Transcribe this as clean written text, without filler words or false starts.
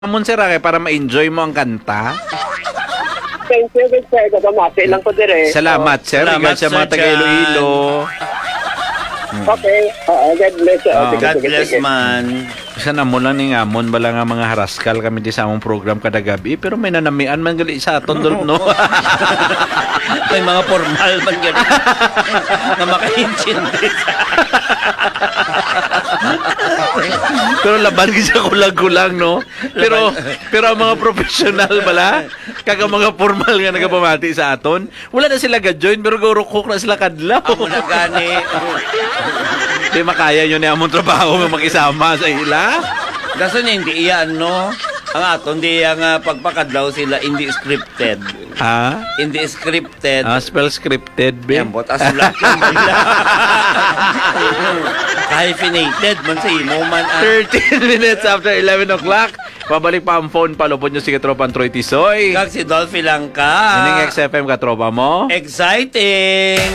Amon sir, para ma-enjoy mo ang kanta. Thank you, good sir. Kapamati lang ko dire. Salamat, sir. Salamat, Salamat sa mga Sir taga-Iloilo. Okay. God bless you. Sige, God sige, bless sige. man. Sana mo lang ni Ngamon, bala nga mga haraskal kami di sa among program kada gabi. Pero may nanamian man gali sa aton doon, no? May mga formal man ganun. Na makaintindi. Pero laban sa kulang-kulang, no? Pero ang mga professional bala, kaga mga formal nga nagapamati sa aton, wala na sila ga-join, pero gurukok na sila kadlaw. Amo na gani. Di makaya yun na among trabaho nga makisama sa ila. Kaso niya hindi iyan, no? Ang aton, hindi nga pagpakadlaw sila, hindi scripted. Ha? Hindi scripted. Spell scripted, be. Yan, botas lang nila. Hyphenated man sa imo man. 13 minutes after 11 o'clock. Pabalik pa ang phone, palupon nyo si Katropan Troy Tisoy. Kag si Dolphy lang ka. Hining XFM Katropa mo. Exciting!